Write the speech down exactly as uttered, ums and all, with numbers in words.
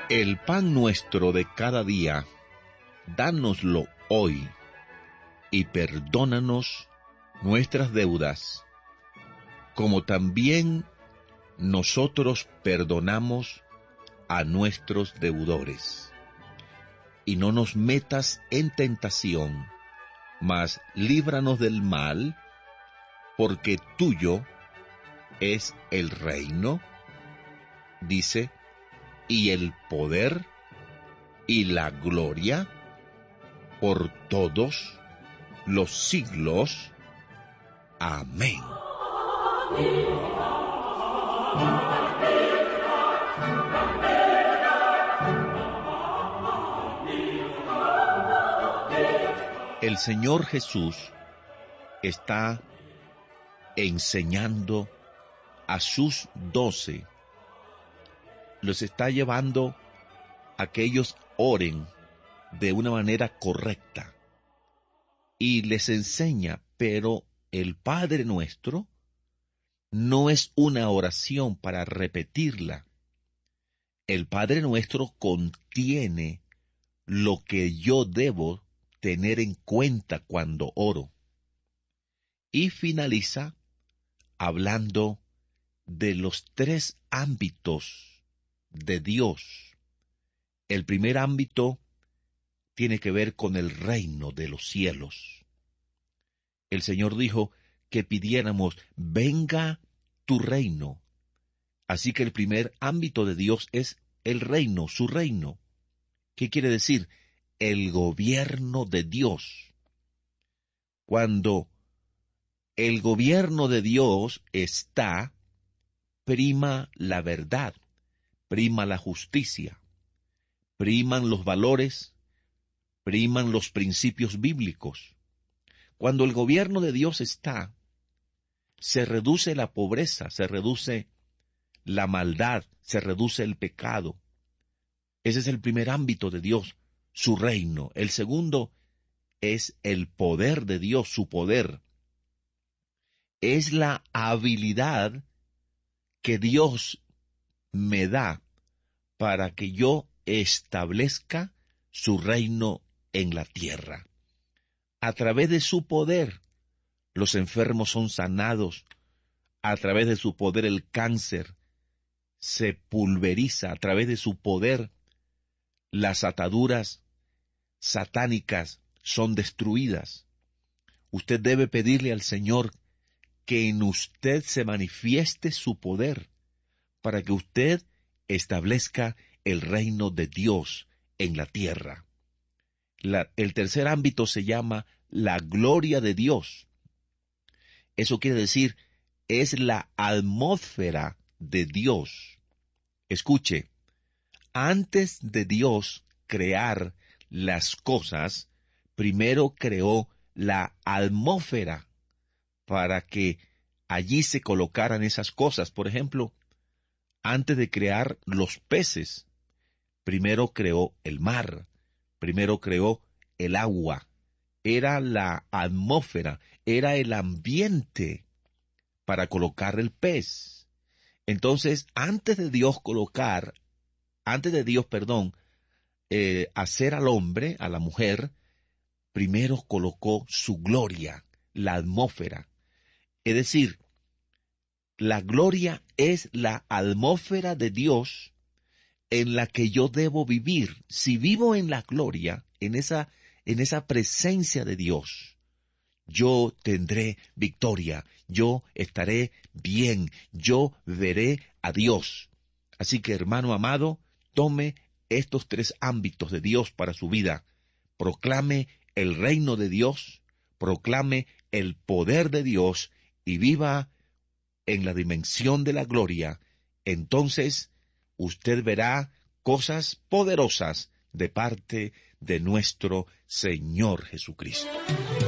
El pan nuestro de cada día, dánoslo hoy, y perdónanos nuestras deudas, como también nosotros perdonamos a nuestros deudores. Y no nos metas en tentación, mas líbranos del mal, porque tuyo es el reino, dice, y el poder y la gloria por todos los siglos. Amén. El Señor Jesús está enseñando a sus doce, los está llevando a que ellos oren de una manera correcta y les enseña, pero el Padre Nuestro no es una oración para repetirla. El Padre Nuestro contiene lo que yo debo tener en cuenta cuando oro. Y finaliza hablando de los tres ámbitos de Dios. El primer ámbito tiene que ver con el reino de los cielos. El Señor dijo que pidiéramos, venga tu reino. Así que el primer ámbito de Dios es el reino, su reino. ¿Qué quiere decir? El gobierno de Dios. Cuando el gobierno de Dios está, prima la verdad, prima la justicia, priman los valores, priman los principios bíblicos. Cuando el gobierno de Dios está, se reduce la pobreza, se reduce la maldad, se reduce el pecado. Ese es el primer ámbito de Dios, su reino. El segundo es el poder de Dios, su poder. Es la habilidad que Dios me da para que yo establezca su reino en la tierra. A través de su poder, los enfermos son sanados. A través de su poder, el cáncer se pulveriza. A través de su poder, las ataduras satánicas son destruidas. Usted debe pedirle al Señor que en usted se manifieste su poder para que usted establezca el reino de Dios en la tierra. La, el tercer ámbito se llama la gloria de Dios. Eso quiere decir, es la atmósfera de Dios. Escuche, antes de Dios crear las cosas, primero creó la atmósfera para que allí se colocaran esas cosas. Por ejemplo, antes de crear los peces, primero creó el mar, primero creó el agua. Era la atmósfera, era el ambiente para colocar el pez. Entonces, antes de Dios colocar, antes de Dios, perdón, eh, hacer al hombre, a la mujer, primero colocó su gloria, la atmósfera. Es decir, la gloria es la atmósfera de Dios en la que yo debo vivir. Si vivo en la gloria, en esa, en esa presencia de Dios, yo tendré victoria, yo estaré bien, yo veré a Dios. Así que, hermano amado, tome estos tres ámbitos de Dios para su vida. Proclame el reino de Dios, proclame el poder de Dios y viva en la dimensión de la gloria. Entonces, usted verá cosas poderosas de parte de nuestro Señor Jesucristo.